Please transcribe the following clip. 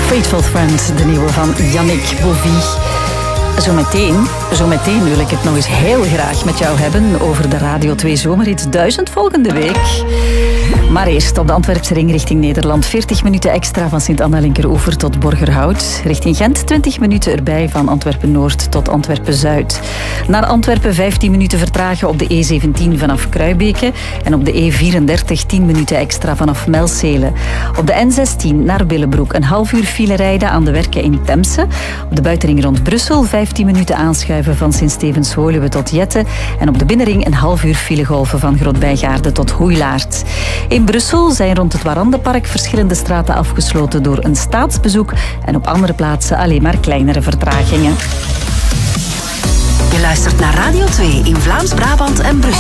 Faithful Friend, de nieuwe van Yannick Bovie. Zometeen wil ik het nog eens heel graag met jou hebben over de Radio 2 Zomerhits 1000 volgende week. Maar eerst op de Antwerpse ring richting Nederland. 40 minuten extra van Sint-Anna-Linkeroever tot Borgerhout. Richting Gent 20 minuten erbij van Antwerpen-Noord tot Antwerpen-Zuid. Naar Antwerpen 15 minuten vertragen op de E17 vanaf Kruibeke. En op de E34 10 minuten extra vanaf Melcelen. Op de N16 naar Willebroek een half uur file rijden aan de werken in Temse. Op de buitenring rond Brussel 15 minuten aanschuiven van Sint-Stevens-Woluwe tot Jette. En op de binnenring een half uur filegolven van Grootbijgaarde tot Hoeilaard. In Brussel zijn rond het Warandenpark verschillende straten afgesloten door een staatsbezoek en op andere plaatsen alleen maar kleinere vertragingen. Je luistert naar Radio 2 in Vlaams-Brabant en Brussel.